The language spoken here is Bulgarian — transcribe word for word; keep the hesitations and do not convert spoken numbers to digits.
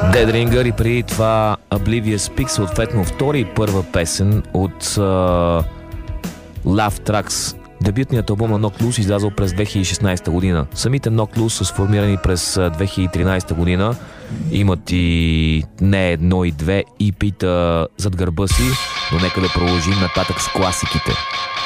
Dead Ringer и преди това Oblivious Peak, съответно втори и първа песен от uh, Love Tracks. Дебютният албум на Knocked Loose излязъл през две хиляди и шестнадесета година. Самите Knocked Loose са сформирани през две хиляди и тринадесета година. Имат и не едно и две и пи-та зад гърба си, но нека да продължим нататък с класиките.